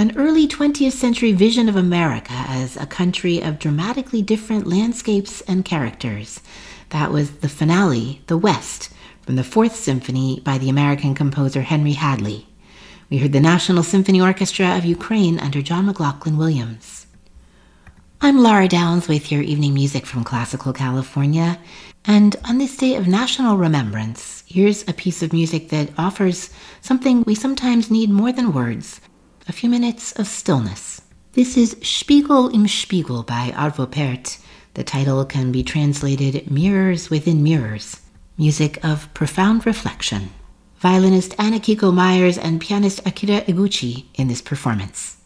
An early 20th century vision of America as a country of dramatically different landscapes and characters. That was the finale, The West, from the Fourth Symphony by the American composer Henry Hadley. We heard the National Symphony Orchestra of Ukraine under John McLaughlin Williams. I'm Laura Downs with your evening music from Classical California, and on this day of national remembrance, here's a piece of music that offers something we sometimes need more than words, a few minutes of stillness. This is Spiegel im Spiegel by Arvo Pärt. The title can be translated Mirrors Within Mirrors, music of profound reflection. Violinist Anna Kiko Myers and pianist Akira Iguchi in this performance.